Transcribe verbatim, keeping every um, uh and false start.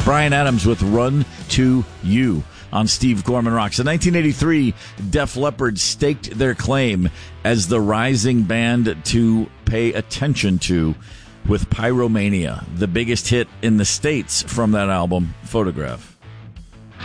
Bryan Adams with Run to You on Steve Gorman Rocks. In nineteen eighty-three, Def Leppard staked their claim as the rising band to pay attention to with Pyromania, the biggest hit in the States from that album, Photograph.